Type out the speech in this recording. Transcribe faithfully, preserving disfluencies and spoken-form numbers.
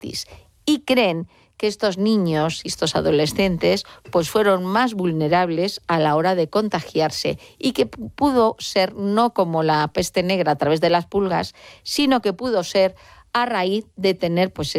gratis. Y creen que estos niños y estos adolescentes pues fueron más vulnerables a la hora de contagiarse y que pudo ser no como la peste negra a través de las pulgas, sino que pudo ser a raíz de tener pues